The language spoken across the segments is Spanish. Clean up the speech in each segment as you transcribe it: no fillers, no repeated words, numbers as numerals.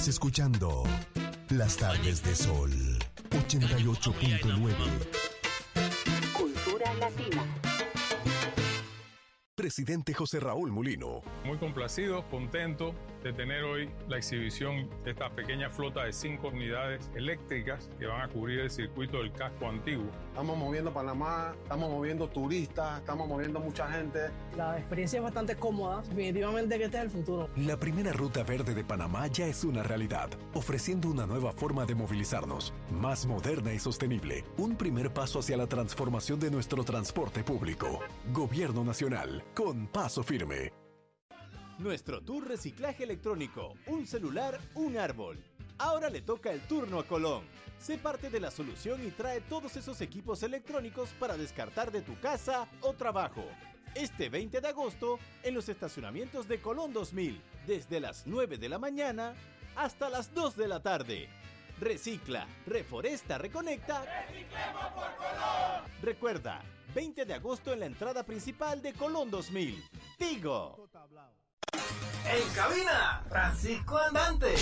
Estás escuchando Las Tardes de Sol 88.9. Cultura Latina. Presidente José Raúl Mulino. Muy complacido, contento de tener hoy la exhibición de esta pequeña flota de 5 unidades eléctricas que van a cubrir el circuito del casco antiguo. Estamos moviendo Panamá, estamos moviendo turistas, estamos moviendo mucha gente. La experiencia es bastante cómoda, definitivamente que este es el futuro. La primera ruta verde de Panamá ya es una realidad, ofreciendo una nueva forma de movilizarnos, más moderna y sostenible. Un primer paso hacia la transformación de nuestro transporte público. Gobierno Nacional, con paso firme. Nuestro tour reciclaje electrónico, un celular, un árbol. Ahora le toca el turno a Colón. Sé parte de la solución y trae todos esos equipos electrónicos para descartar de tu casa o trabajo. Este 20 de agosto en los estacionamientos de Colón 2000, desde las 9 de la mañana hasta las 2 de la tarde. Recicla, reforesta, reconecta. ¡Reciclemos por Colón! Recuerda, 20 de agosto en la entrada principal de Colón 2000. Tigo. En cabina, Francisco Andante.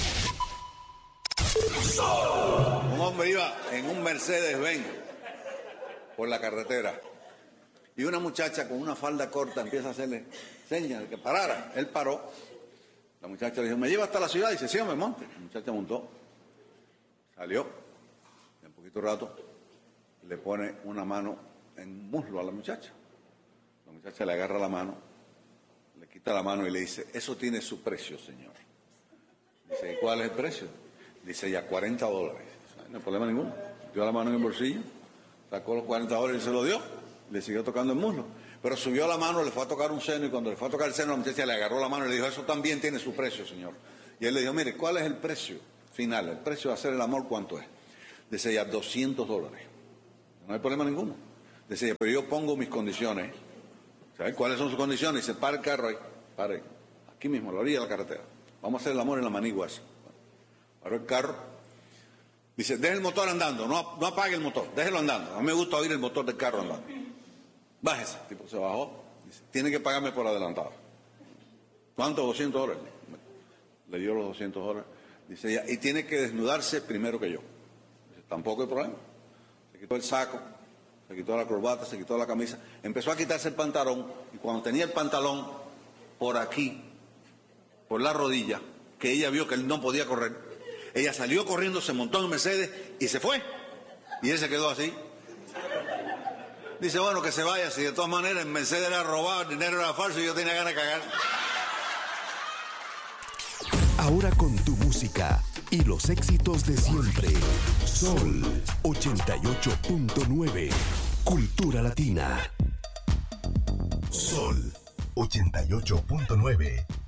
Un hombre iba en un Mercedes-Benz por la carretera y una muchacha con una falda corta empieza a hacerle señas de que parara. Él paró. La muchacha le dijo, ¿me lleva hasta la ciudad? Y dice, sí, me monte. La muchacha montó, salió, en poquito rato le pone una mano en muslo a la muchacha. La muchacha le agarra la mano, le quita la mano y le dice, eso tiene su precio, señor. Dice, ¿y cuál es el precio? Dice, ya $40. No hay problema ninguno. Dio la mano en el bolsillo, sacó los $40 y se lo dio. Le siguió tocando el muslo. Pero subió la mano, le fue a tocar un seno y cuando le fue a tocar el seno, la muchacha le agarró la mano y le dijo, eso también tiene su precio, señor. Y él le dijo, mire, ¿cuál es el precio final? El precio de hacer el amor, ¿cuánto es? Dice, ya $200. No hay problema ninguno. Dice, pero yo pongo mis condiciones. ¿Sabes cuáles son sus condiciones? Dice, para el carro ahí, pare, aquí mismo, a la orilla de la carretera. Vamos a hacer el amor en la manigua esa. Paró el carro. Dice, deje el motor andando, no apague el motor, déjelo andando. A mí me gusta oír el motor del carro andando. Bájese. El tipo se bajó. Dice, tiene que pagarme por adelantado. ¿Cuánto? $200. Le dio los $200. Dice, ya, y tiene que desnudarse primero que yo. Dice, tampoco hay problema. Se quitó el saco, se quitó la corbata, se quitó la camisa, empezó a quitarse el pantalón y cuando tenía el pantalón por aquí, por la rodilla, que ella vio que él no podía correr, ella salió corriendo, se montó en el Mercedes y se fue. Y él se quedó así. Dice, bueno, que se vaya, si de todas maneras el Mercedes era robado, el dinero era falso y yo tenía ganas de cagar. Ahora con tu música y los éxitos de siempre. Sol 88.9. Cultura Latina. Sol 88.9.